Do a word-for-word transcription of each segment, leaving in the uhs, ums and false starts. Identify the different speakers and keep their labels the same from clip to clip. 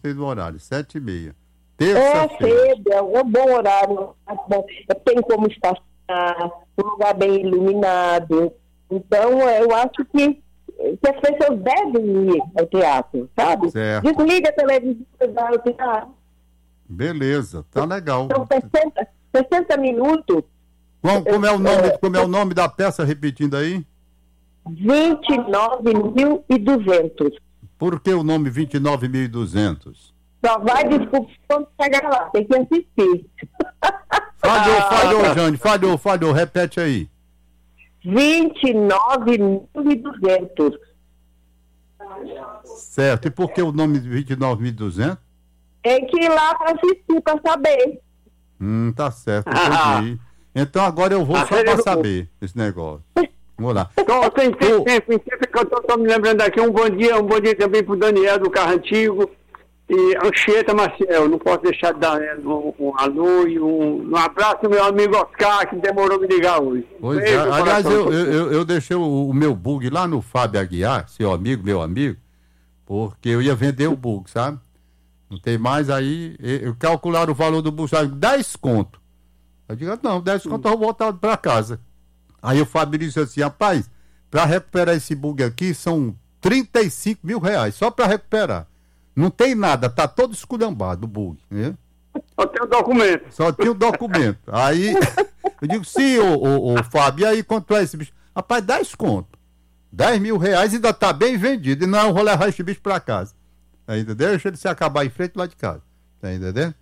Speaker 1: gostei do horário, sete e meia.
Speaker 2: É cedo, é um bom horário. Tem como estacionar, um lugar bem iluminado. Então, eu acho que, que as pessoas devem ir ao teatro, sabe?
Speaker 1: Certo.
Speaker 2: Desliga a televisão e vai ao teatro.
Speaker 1: Beleza, tá legal.
Speaker 2: São sessenta, sessenta minutos.
Speaker 1: Como, como, é o nome, como é o nome da peça, repetindo aí?
Speaker 2: vinte e nove mil e duzentos.
Speaker 1: Por que o nome vinte e nove mil e duzentos?
Speaker 2: Só vai descobrir quando chegar lá, tem que assistir.
Speaker 1: Falhou, falhou, Jane, falhou, falhou, repete aí.
Speaker 2: vinte e nove mil e duzentos.
Speaker 1: Certo, e por que o nome vinte e nove mil e duzentos?
Speaker 2: Tem que ir lá para assistir, para saber.
Speaker 1: Hum, tá certo, entendi. Então agora eu vou
Speaker 3: Ah,
Speaker 1: só para saber esse negócio. Vamos lá.
Speaker 3: Então, tem tempo, tem tempo que eu tô, tô me lembrando aqui, um bom dia, um bom dia também pro Daniel do Carro Antigo e Anchieta Maciel, não posso deixar de dar né, um, um alô e um, um abraço ao meu amigo Oscar, que demorou me ligar hoje.
Speaker 1: Pois
Speaker 3: Beijo,
Speaker 1: é, aliás, eu,
Speaker 3: coração.
Speaker 1: eu, eu deixei o, o meu bug lá no Fábio Aguiar, seu amigo, meu amigo, porque eu ia vender o bug, sabe? Não tem mais aí, eu calcularam o valor do bug, sabe? dez conto. Eu digo, não, dez conto eu vou voltar pra casa. Aí o Fábio disse assim, rapaz, para recuperar esse bug aqui são trinta e cinco mil reais, só para recuperar. Não tem nada, tá todo esculhambado o bug, né?
Speaker 3: Só tem o documento.
Speaker 1: Só tinha o documento. Aí, eu digo, sim, ô, ô, ô Fábio, e aí quanto é esse bicho? Rapaz, dez conto. dez mil reais ainda tá bem vendido. E não, eu vou levar esse bicho pra casa. Ainda deixa ele se acabar em frente lá de casa. Tá entendendo?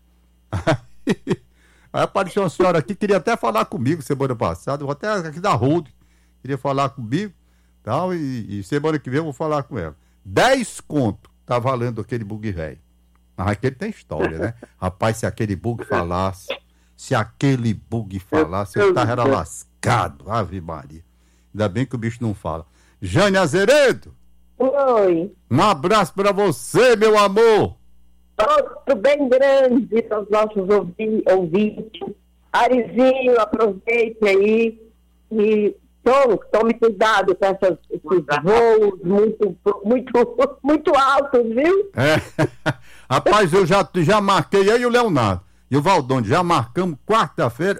Speaker 1: Aí, aí apareceu uma senhora aqui, queria até falar comigo semana passada, vou até aqui da Road, queria falar comigo, tal, e, e semana que vem eu vou falar com ela. dez conto tá valendo aquele bug velho. Mas aquele tem história, né? Rapaz, se aquele bug falasse, se aquele bug falasse, eu tava era lascado, Ave Maria. Ainda bem que o bicho não fala. Jane Azeredo,
Speaker 2: Oi.
Speaker 1: um abraço pra você, meu amor.
Speaker 2: Outro bem grande para os nossos ouvi- ouvintes. Arizinho, aproveite aí e tome, tome cuidado com essas, esses voos muito, muito, muito altos, viu?
Speaker 1: É. Rapaz, eu já, já marquei, aí o Leonardo e o Valdônio, já marcamos quarta-feira.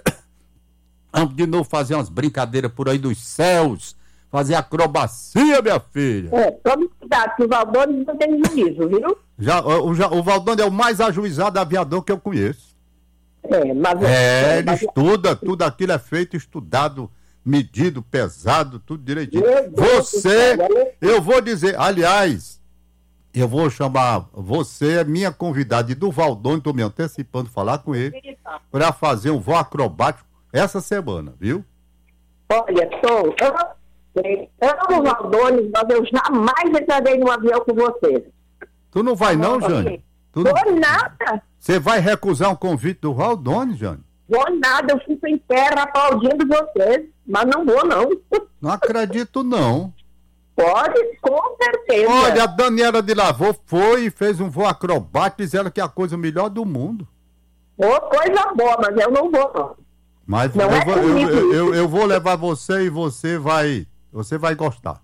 Speaker 1: Vamos de novo fazer umas brincadeiras por aí dos céus, fazer acrobacia, minha filha.
Speaker 2: É, tome cuidado, que os Valdônios não têm juízo, viu?
Speaker 1: Já, o, já, o Valdônio é o mais ajuizado aviador que eu conheço.
Speaker 2: É, mas...
Speaker 1: É, ele
Speaker 2: mas-
Speaker 1: estuda, tudo aquilo é feito, estudado, medido, pesado, tudo direitinho.
Speaker 2: Meu Deus do
Speaker 1: Você,
Speaker 2: céu, olha.
Speaker 1: eu vou dizer, aliás, eu vou chamar, você é minha convidada e do Valdônio, estou me antecipando falar com ele, para fazer um voo acrobático essa semana, viu?
Speaker 2: Olha, Tom, eu amo os Valdônios, mas eu jamais entrarei num avião com você.
Speaker 1: Tu não vai não, Jane? Tu não...
Speaker 2: Vou nada,
Speaker 1: Você vai recusar um convite do Valdônio, Jane?
Speaker 2: vou nada, eu fico em terra aplaudindo vocês, mas não vou não.
Speaker 1: Não acredito não.
Speaker 2: Pode, com certeza.
Speaker 1: Olha, a Daniela de Lavô foi e fez um voo acrobático, diz ela que é a coisa melhor do mundo.
Speaker 2: Ô, coisa boa, mas eu não vou não.
Speaker 1: Mas
Speaker 2: Não
Speaker 1: eu,
Speaker 2: é
Speaker 1: vou, eu,
Speaker 2: comigo.
Speaker 1: eu, eu, eu vou levar você e você vai, você vai gostar.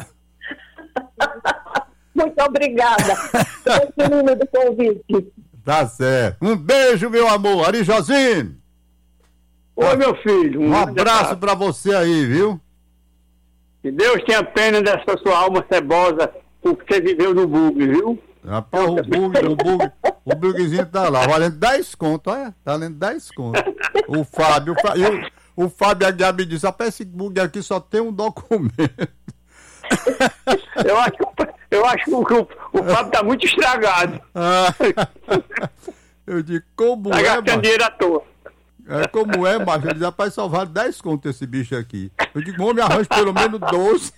Speaker 2: Muito obrigada. Continue do convite.
Speaker 1: Tá certo. Um beijo, meu amor. Ari Josino,
Speaker 3: Oi, meu filho.
Speaker 1: um
Speaker 3: grande
Speaker 1: abraço pra você aí, viu?
Speaker 3: Que Deus tenha pena dessa sua alma cebosa por que você viveu no bug, viu?
Speaker 1: Rapaz, o bug, o bug, o bugzinho tá lá, valendo dez conto, olha, tá valendo dez conto. O Fábio, o, Fá- e o, o Fábio Aguiar me disse, rapaz, esse bug aqui só tem um documento.
Speaker 3: Eu acho, que- eu acho que o, o, o Fábio tá muito estragado.
Speaker 1: Ah, eu digo, como
Speaker 3: Tá
Speaker 1: é,
Speaker 3: gastando
Speaker 1: macho?
Speaker 3: dinheiro à toa.
Speaker 1: É, como é, macho? Ele diz, rapaz, só vale dez conto esse bicho aqui. Eu digo, homem, arranja pelo menos doze.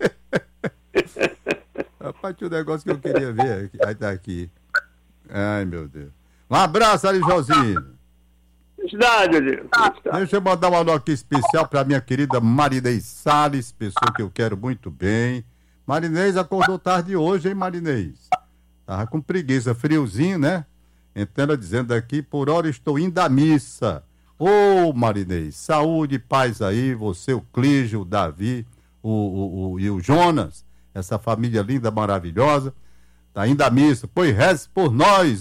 Speaker 1: Rapaz, tinha um negócio que eu queria ver aqui. Aí tá aqui. Ai, meu Deus. Um abraço, Ari Josino.
Speaker 3: Felicidade, Deus.
Speaker 1: Deixa eu mandar um alô aqui especial pra minha querida Marinês Salles, pessoa que eu quero muito bem. Marinês acordou tarde hoje, hein, Marinês? Tava com preguiça, friozinho, né? Então ela dizendo aqui, por hora estou indo à missa. Ô, Marinês, saúde e paz aí, você, o Clígio, o Davi, o, o, o, e o Jonas, essa família linda, maravilhosa. Tá indo à missa, pois reze por nós,